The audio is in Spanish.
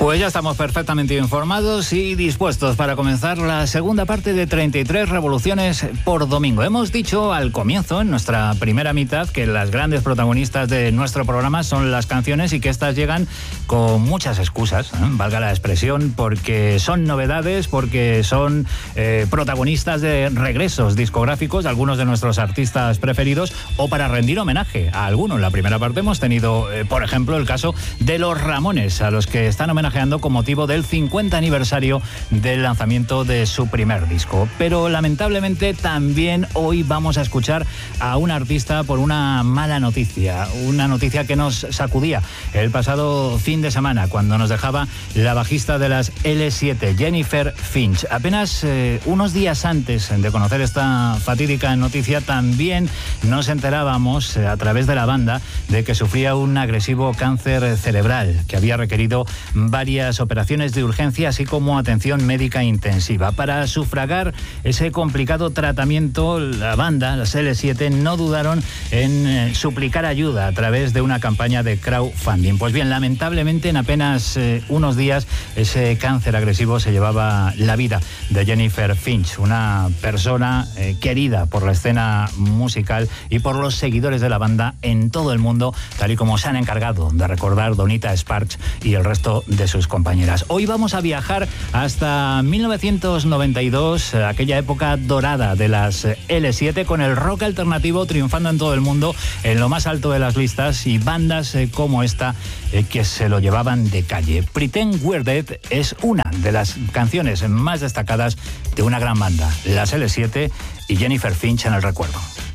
Pues ya estamos perfectamente informados y dispuestos para comenzar la segunda parte de 33 revoluciones por domingo. Hemos dicho al comienzo, en nuestra primera mitad, que las grandes protagonistas de nuestro programa son las canciones y que estas llegan con muchas excusas, valga la expresión, porque son novedades, porque son protagonistas de regresos discográficos de algunos de nuestros artistas preferidos o para rendir homenaje a algunos. En la primera parte hemos tenido, por ejemplo, el caso de los Ramones, a los que están homenajeando con motivo del 50 aniversario del lanzamiento de su primer disco. Pero lamentablemente también hoy vamos a escuchar a un artista por una mala noticia, una noticia que nos sacudía el pasado fin de semana cuando nos dejaba la bajista de las L7, Jennifer Finch. Apenas unos días antes de conocer esta fatídica noticia también nos enterábamos a través de la banda de que sufría un agresivo cáncer cerebral que había requerido varias operaciones de urgencia, así como atención médica intensiva. Para sufragar ese complicado tratamiento, la banda, las L7, no dudaron en suplicar ayuda a través de una campaña de crowdfunding. Pues bien, lamentablemente en apenas unos días ese cáncer agresivo se llevaba la vida de Jennifer Finch, una persona querida por la escena musical y por los seguidores de la banda en todo el mundo, tal y como se han encargado de recordar Donita Sparks y el resto de sus compañeras. Hoy vamos a viajar hasta 1992, aquella época dorada de las L7, con el rock alternativo triunfando en todo el mundo, en lo más alto de las listas, y bandas como esta que se lo llevaban de calle. Pretend We're Dead es una de las canciones más destacadas de una gran banda, las L7 y Jennifer Finch en el recuerdo.